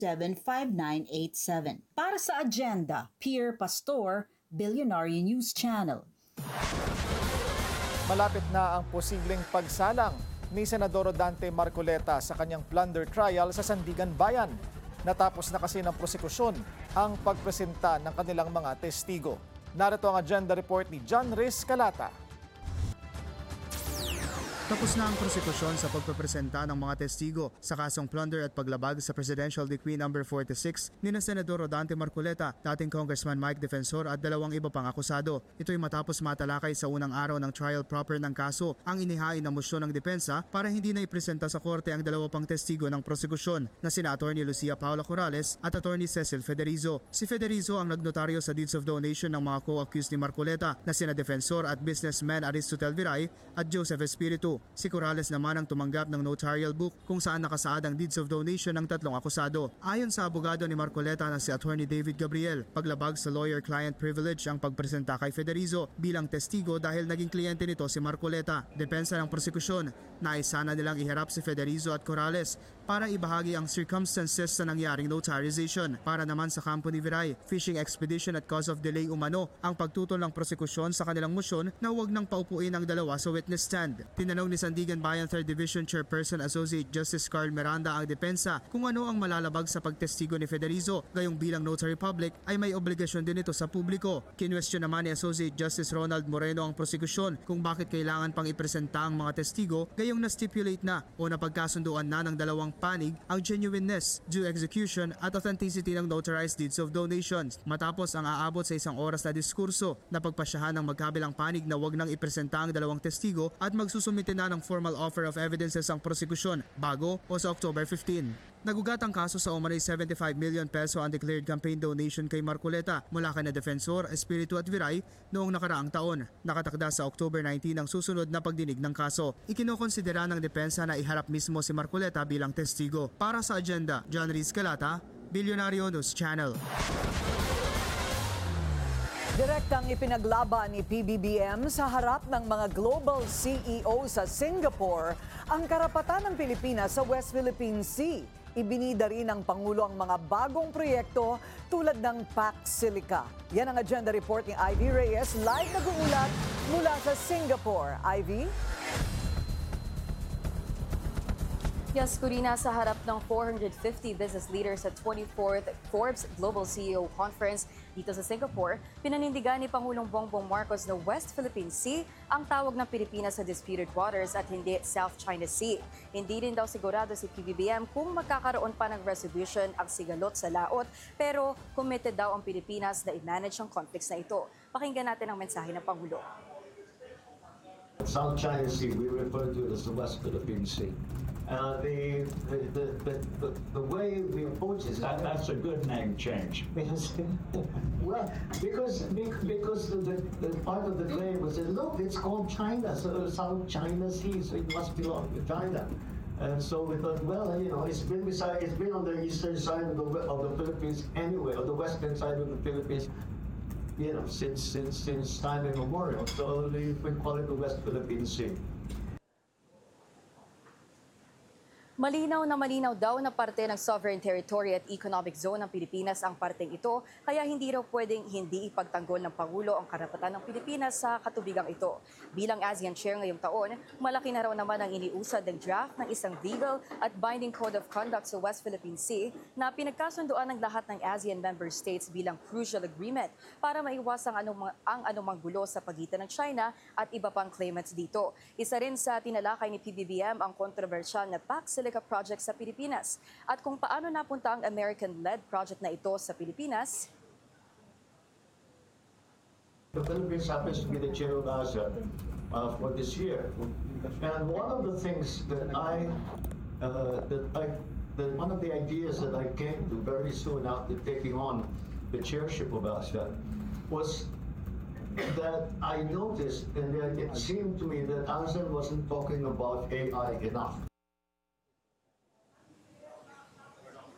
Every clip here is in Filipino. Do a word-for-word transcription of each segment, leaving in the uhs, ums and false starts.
seven five nine eight seven. Para sa Agenda, Pierre Pastor, Billionaire News Channel. Malapit na ang posibleng pagsalang ni Senador Dante Marcoleta sa kanyang plunder trial sa Sandigan Bayan. Natapos na kasi ng prosekusyon ang pagpresenta ng kanilang mga testigo. Narito ang agenda report ni John Riz Calata. Tapos na ang prosekusyon sa pagpapresenta ng mga testigo sa kasong plunder at paglabag sa Presidential Decree number forty-six ni na Senador Dante Marcoleta, dating Congressman Mike Defensor at dalawang iba pang akusado. Ito'y matapos matalakay sa unang araw ng trial proper ng kaso ang inihain na motion ng depensa para hindi na ipresenta sa korte ang dalawa pang testigo ng prosekusyon na sina Attorney Lucia Paula Corrales at Attorney Cecil Federizo. Si Federizo ang nagnotaryo sa deeds of donation ng mga co-accused ni Marcoleta na sina Defensor at businessman Aristotel Viray at Joseph Espiritu. Si Corrales naman ang tumanggap ng notarial book kung saan nakasaad ang deeds of donation ng tatlong akusado. Ayon sa abogado ni Marcoleta na si Attorney David Gabriel, paglabag sa lawyer-client privilege ang pagpresenta kay Federizo bilang testigo dahil naging kliyente nito si Marcoleta. Depensa ng prosekusyon, nais sana nilang iharap si Federizo at Corrales para ibahagi ang circumstances sa nangyaring notarization. Para naman sa kampo ni Viray, fishing expedition at cause of delay umano ang pagtutol ng prosekusyon sa kanilang motion na huwag nang paupuin ang dalawa sa witness stand. Tinanong ni Sandigan Bayan third Division Chairperson Associate Justice Carl Miranda ang depensa kung ano ang malalabag sa pagtestigo ni Federizo, gayong bilang notary public ay may obligasyon din ito sa publiko. Kinwestiyon naman ni Associate Justice Ronald Moreno ang prosekusyon kung bakit kailangan pang ipresenta ang mga testigo, gayong na-stipulate na o napagkasunduan na ng dalawang panig ang genuineness, due execution at authenticity ng notarized deeds of donations. Matapos ang aabot sa isang oras na diskurso, napagpasyahan ng magkabilang panig na wag nang ipresenta ang dalawang testigo at magsusumite na ng formal offer of evidences ang prosekusyon bago o sa October fifteenth. Nagugat ang kaso sa umano'y seventy-five million peso undeclared campaign donation kay Marcoleta mula kay na Defensor, Espiritu at Viray noong nakaraang taon. Nakatakda sa October nineteenth ang susunod na pagdinig ng kaso. Ikinokonsidera ng depensa na iharap mismo si Marcoleta bilang testigo. Para sa Agenda, John Riz Calata, Billionaire News Channel. Direktang ipinaglaban ni P B B M sa harap ng mga global C E O sa Singapore ang karapatan ng Pilipinas sa West Philippine Sea. Ibinida rin ng Pangulo ang mga bagong proyekto tulad ng Pac Silica. Yan ang agenda report ni Ivy Reyes, live nag-uulat mula sa Singapore. Ivy? Yes, Corina, sa harap ng four hundred fifty business leaders sa twenty-fourth Forbes Global C E O Conference dito sa Singapore, pinanindigan ni Pangulong Bongbong Marcos na West Philippine Sea ang tawag ng Pilipinas sa disputed waters at hindi South China Sea. Hindi rin daw sigurado si P B B M kung magkakaroon pa ng resolution ang sigalot sa laot, pero committed daw ang Pilipinas na i-manage ang conflicts na ito. Pakinggan natin ang mensahe ng Pangulo. South China Sea, we refer to it as the West Philippine Sea. Uh, the, the, the, the, the way we approach this... That, that's a good name change. Because, well, because, because the, the part of the claim was that, look, it's called China, so South China Sea, so it must belong to China. And so we thought, well, you know, it's been beside, it's been on the eastern side of the, of the Philippines anyway, or the western side of the Philippines, you know, since since since time immemorial. So we call it the West Philippine Sea. Malinaw na malinaw daw na parte ng sovereign territory at economic zone ng Pilipinas ang parteng ito, kaya hindi raw pwedeng hindi ipagtanggol ng Pangulo ang karapatan ng Pilipinas sa katubigang ito. Bilang ASEAN Chair ngayong taon, malaki na raw naman ang iniusad ng draft ng isang legal at binding code of conduct sa West Philippine Sea na pinagkasunduan ng lahat ng ASEAN member states bilang crucial agreement para maiwasan ang anumang, ang anumang gulo sa pagitan ng China at iba pang claimants dito. Isa rin sa tinalakay ni P B B M ang kontrobersyal na Pac Silica project sa Pilipinas at kung paano napunta ang American-led project na ito sa Pilipinas. The Philippines happens to be the chair of ASEAN uh, for this year, and one of the things that I, uh, that I, that one of the ideas that I came to very soon after taking on the chairship of ASEAN was that I noticed, and that it seemed to me that ASEAN wasn't talking about A I enough.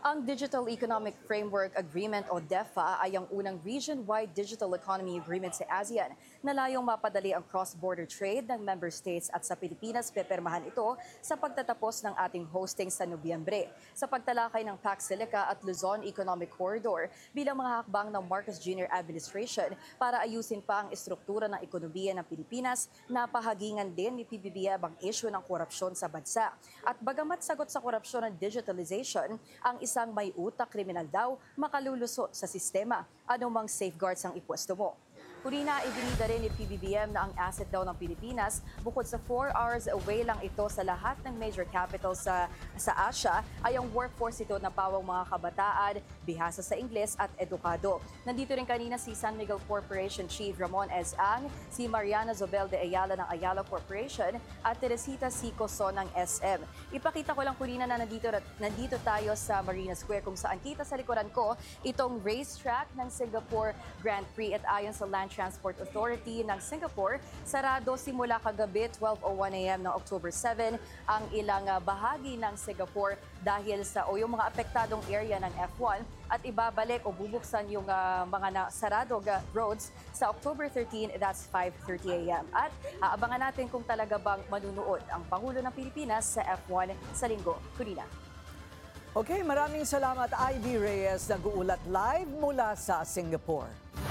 Ang Digital Economic Framework Agreement o DEFA ay ang unang region-wide digital economy agreement sa ASEAN na layong mapadali ang cross-border trade ng member states at sa Pilipinas pepirmahan ito sa pagtatapos ng ating hosting sa Nobyembre sa pagtalakay ng Pax Silica at Luzon Economic Corridor bilang mga hakbang ng Marcos Junior Administration para ayusin pa ang estruktura ng ekonomiya ng Pilipinas. Napahagingan din ni P B B M ang issue ng korupsyon sa bansa. At bagamat sagot sa korupsyon ng digitalization, ang isang may utak kriminal daw makalulusot sa sistema. Anumang safeguards ang ipwesto mo? Kurina, ibinida rin ni P B B M na ang asset daw ng Pilipinas, bukod sa four hours away lang ito sa lahat ng major capitals sa, sa Asia, ay ang workforce ito na pawang mga kabataan, bihasa sa Ingles at edukado. Nandito rin kanina si San Miguel Corporation Chief Ramon S. Ang, si Mariana Zobel de Ayala ng Ayala Corporation at Teresita C. Coson ng S M. Ipakita ko lang, Kurina, na nandito, nandito tayo sa Marina Square kung saan kita sa likuran ko itong racetrack ng Singapore Grand Prix at ayon sa Land Transport Authority ng Singapore, sarado simula kagabi twelve oh one a m ng October seven ang ilang uh, bahagi ng Singapore dahil sa o yung mga apektadong area ng F one at ibabalik o bubuksan yung uh, mga na, sarado uh, roads sa October thirteen, that's five thirty a m At aabangan natin kung talaga bang manunood ang Pangulo ng Pilipinas sa F one sa linggo. Kurina. Okay, maraming salamat Ivy Reyes, nag-uulat live mula sa Singapore.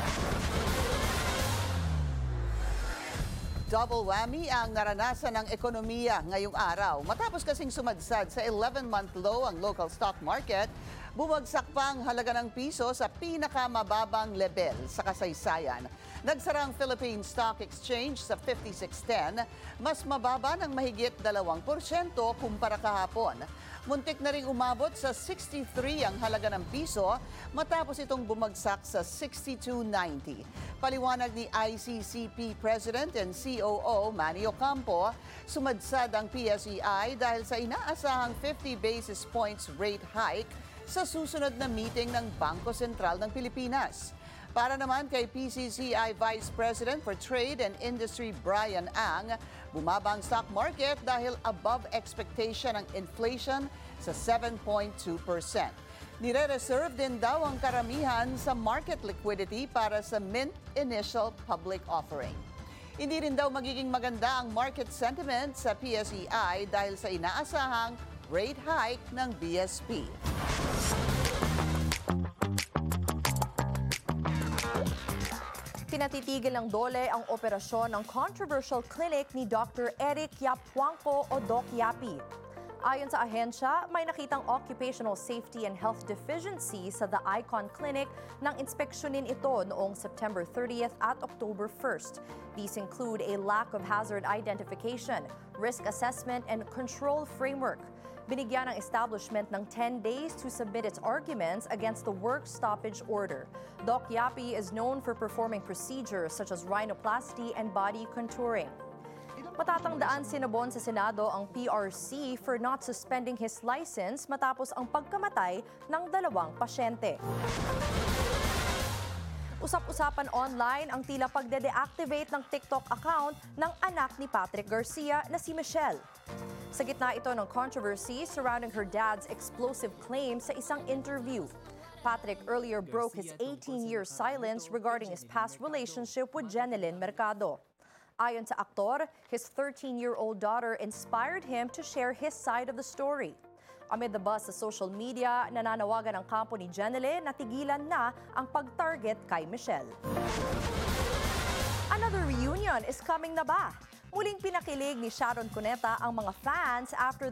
Double whammy ang naranasan ng ekonomiya ngayong araw. Matapos kasing sumadsad sa eleven-month low ang local stock market, bumagsak pa ang halaga ng piso sa pinakamababang level sa kasaysayan. Nagsara ang Philippine Stock Exchange sa fifty-six ten, mas mababa ng mahigit dalawang porsyento kumpara kahapon. Muntik na ring umabot sa sixty-three ang halaga ng piso matapos itong bumagsak sa sixty-two ninety. Paliwanag ni I C C P President and C O O Manny Ocampo, sumadsad ang P S E I dahil sa inaasahang fifty basis points rate hike sa susunod na meeting ng Bangko Sentral ng Pilipinas. Para naman kay P C C I Vice President for Trade and Industry Brian Ang, bumaba ang stock market dahil above expectation ang inflation sa seven point two percent. Nire-reserve din daw ang karamihan sa market liquidity para sa Mint initial public offering. Hindi rin daw magiging maganda ang market sentiment sa P S E I dahil sa inaasahang rate hike ng B S P. Pinatitigil ng DOLE ang operasyon ng controversial clinic ni Doctor Eric Yapwangco o Doc Yapi. Ayon sa ahensya, may nakitang occupational safety and health deficiency sa The Icon Clinic nang inspeksyonin ito noong September thirtieth at October first. These include a lack of hazard identification, risk assessment, and control framework. Binigyan ng establishment ng ten days to submit its arguments against the work stoppage order. Doc Yapi is known for performing procedures such as rhinoplasty and body contouring. Matatandaan sinabon sa Senado ang P R C for not suspending his license matapos ang pagkamatay ng dalawang pasyente. Usap-usapan online ang tila pagde-deactivate ng TikTok account ng anak ni Patrick Garcia na si Michelle. Sa gitna ito ng controversy surrounding her dad's explosive claims sa isang interview. Patrick earlier broke his eighteen-year silence regarding his past relationship with Jenilyn Mercado. Ayon sa aktor, his thirteen-year-old daughter inspired him to share his side of the story. Amid the buzz sa social media, nananawagan ang kampo ni Jenilyn na tigilan na ang pag-target kay Michelle. Another reunion is coming na ba? Muling pinakilig ni Sharon Cuneta ang mga fans after